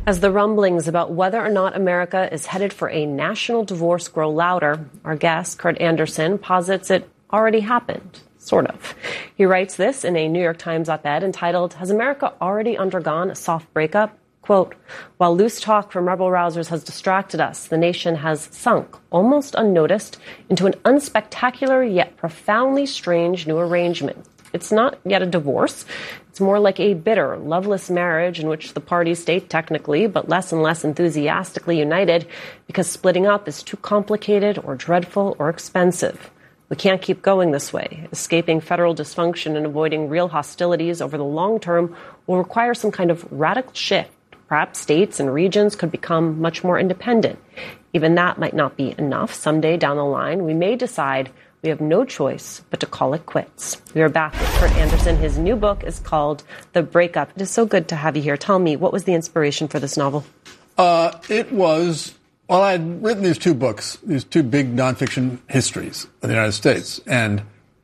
As the rumblings about whether or not America is headed for a national divorce grow louder, our guest, Kurt Andersen, posits it already happened. Sort of. He writes this in a New York Times op-ed entitled, "Has America already undergone a soft breakup?" Quote, "While loose talk from rebel-rousers has distracted us, the nation has sunk, almost unnoticed, into an unspectacular yet profoundly strange new arrangement. It's not yet a divorce. It's more like a bitter, loveless marriage in which the parties stay technically, but less and less enthusiastically united because splitting up is too complicated or dreadful or expensive. We can't keep going this way. Escaping federal dysfunction and avoiding real hostilities over the long term will require some kind of radical shift. Perhaps states and regions could become much more independent. Even that might not be enough. Someday down the line, we may decide we have no choice but to call it quits." We are back with Kurt Andersen. His new book is called The Breakup. It is so good to have you here. Tell me, what was the inspiration for this novel? It was, well, I had written these two books, these two big nonfiction histories of the United States, and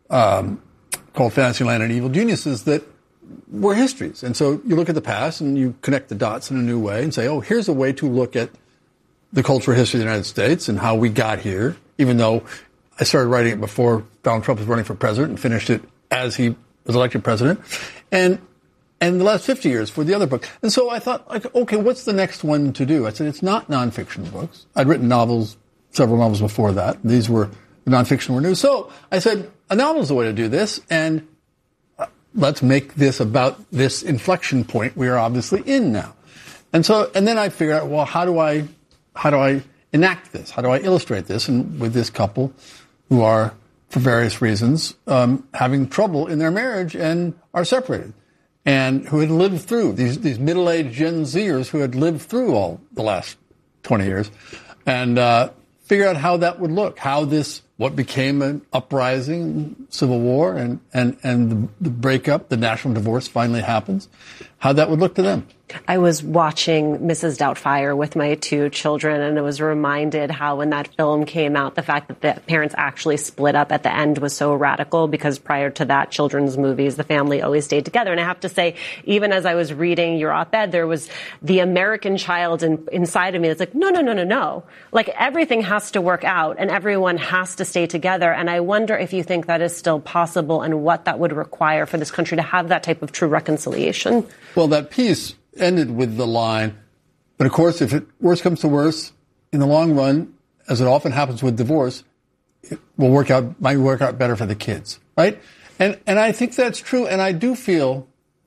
called Fantasyland and Evil Geniuses, that were histories. And so you look at the past and you connect the dots in a new way and say, oh, here's a way to look at the cultural history of the United States and how we got here, even though I started writing it before Donald Trump was running for president and finished it as he was elected president. And the last 50 years for the other book. And so I thought, like, okay, what's the next one to do? I said, it's not nonfiction books. I'd written novels, several novels before that. These were, the nonfiction were new. So I said, a novel's the way to do this, and let's make this about this inflection point we are obviously in now. And then I figured out, well, how do I enact this? How do I illustrate this? And with this couple who are, for various reasons, having trouble in their marriage and are separated, and who had lived through these middle-aged Gen Zers who had lived through all the last 20 years, and figure out how that would look, how this, what became an uprising, civil war, and the breakup, the national divorce finally happens, how that would look to them. I was watching Mrs. Doubtfire with my two children, and I was reminded how when that film came out, the fact that the parents actually split up at the end was so radical, because prior to that, children's movies, the family always stayed together. And I have to say, even as I was reading your op-ed, there was the American child inside of me that's like, no. Like, everything has to work out, and everyone has to stay together. And I wonder if you think that is still possible, and what that would require for this country to have that type of true reconciliation. Well, that piece ended with the line, but of course, if worse comes to worse, in the long run, as it often happens with divorce, it will might work out better for the kids, right? And I think that's true, and I do feel,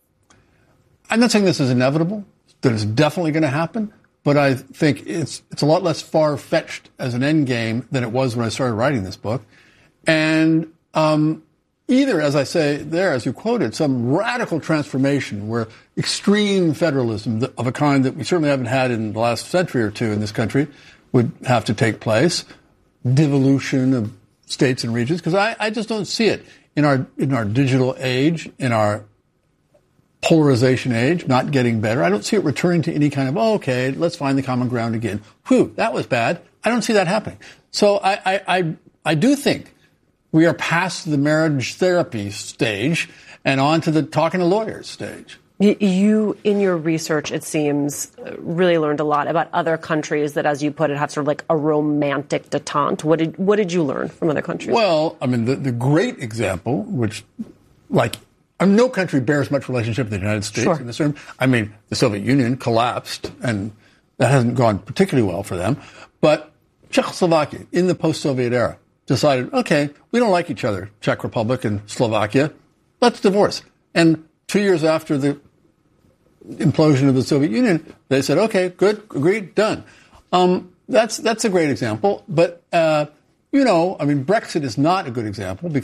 I'm not saying this is inevitable, that it's definitely going to happen, but I think it's a lot less far-fetched as an end game than it was when I started writing this book. And either, as I say there, as you quoted, some radical transformation where extreme federalism of a kind that we certainly haven't had in the last century or two in this country would have to take place, devolution of states and regions, because I just don't see it in our digital age, in our polarization age, not getting better. I don't see it returning to any kind of, okay, let's find the common ground again. Whew, that was bad. I don't see that happening. So I do think we are past the marriage therapy stage and on to the talking to lawyers stage. You, in your research, it seems, really learned a lot about other countries that, as you put it, have sort of like a romantic detente. What did you learn from other countries? Well, I mean, the great example, which, no country bears much relationship with the United States in this term. I mean, the Soviet Union collapsed, and that hasn't gone particularly well for them. But Czechoslovakia, in the post-Soviet era, decided, okay, we don't like each other, Czech Republic and Slovakia, let's divorce. And 2 years after the implosion of the Soviet Union, they said, okay, good, agreed, done. That's a great example. But, Brexit is not a good example, because